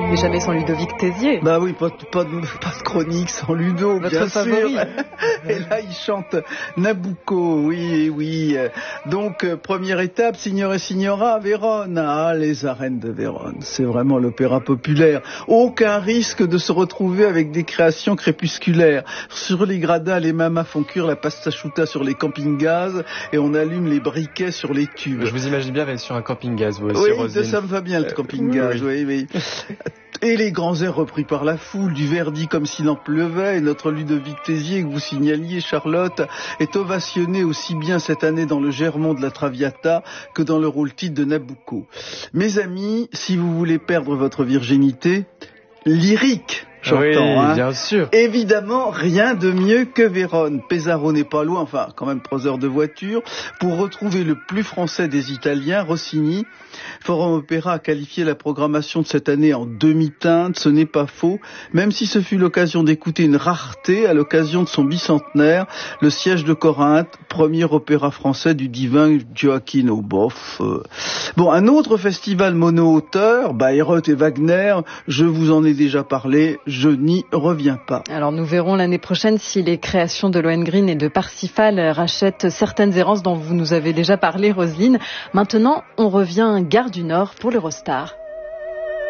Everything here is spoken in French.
Mais jamais sans Ludovic Tézier. Bah oui, pas de chronique sans Ludo, votre bien favori. sûr. Et là, il chante Nabucco, oui. Donc, première étape, Signore et Signora à Vérone. Ah, les arènes de Vérone, c'est vraiment l'opéra populaire. Aucun risque de se retrouver avec des créations crépusculaires. Sur les gradins, les mamas font cuire la pasta asciutta sur les camping-gaz et on allume les briquets sur les tubes. Je vous imagine bien aller sur un camping-gaz, vous aussi, Oui, Roselyne. ça me va bien, le camping-gaz, oui. Et les grands airs repris par la foule, du Verdi comme s'il en pleuvait, et notre Ludovic Tézier, que vous signaliez, Charlotte, est ovationné aussi bien cette année dans le Germont de la Traviata que dans le rôle-titre de Nabucco. Mes amis, si vous voulez perdre votre virginité, lyrique, j'entends, bien sûr. Évidemment, rien de mieux que Vérone. Pesaro n'est pas loin, enfin, quand même 3 heures de voiture, pour retrouver le plus français des Italiens, Rossini. Forum Opéra a qualifié la programmation de cette année en demi-teinte, ce n'est pas faux, même si ce fut l'occasion d'écouter une rareté à l'occasion de son bicentenaire, le Siège de Corinthe, premier opéra français du divin Gioacchino. Bon, un autre festival mono-auteur, Bayreuth et Wagner, je vous en ai déjà parlé, je n'y reviens pas. Alors nous verrons l'année prochaine si les créations de Lohengrin et de Parsifal rachètent certaines errances dont vous nous avez déjà parlé, Roselyne. Maintenant, on revient Gare du Nord pour l'Eurostar.